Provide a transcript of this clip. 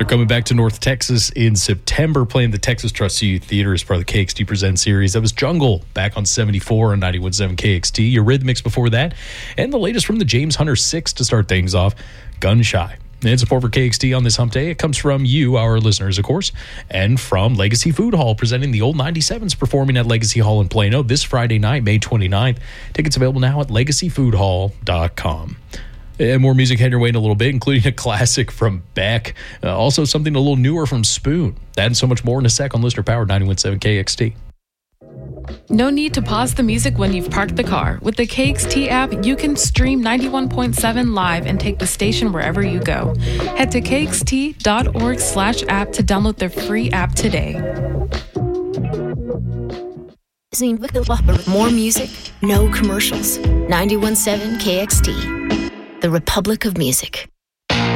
coming back to North Texas in September, playing the Texas Trustee Youth Theater as part of the KXT Presents series. That was Jungle back on 74 and 91.7 KXT. Your Rhythmics before that. And the latest from the James Hunter 6 to start things off, Gun Shy. And support for KXT on this hump day, it comes from you, our listeners, of course, and from Legacy Food Hall, presenting the Old 97s, performing at Legacy Hall in Plano this Friday night, May 29th. Tickets available now at legacyfoodhall.com. And more music heading your way in a little bit, including a classic from Beck. Also something a little newer from Spoon. That and so much more in a sec on Listener Powered 91.7 KXT. No need to pause the music when you've parked the car. With the KXT app, you can stream 91.7 live and take the station wherever you go. Head to kxt.org/app to download their free app today. More music, no commercials. 91.7 KXT, the Republic of Music.